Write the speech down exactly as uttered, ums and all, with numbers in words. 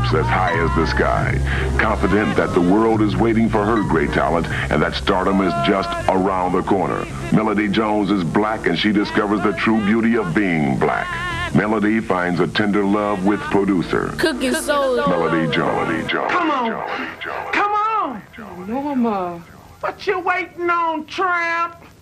as high as the sky, confident that the world is waiting for her great talent and that stardom is just around the corner. Melody Jones is black and she discovers the true beauty of being black. Melody finds a tender love with producer Cooking Soul. Melody Jones. Melody Jones. Come on. Melody Jones. Come on. Norma, what you waiting on, tramp?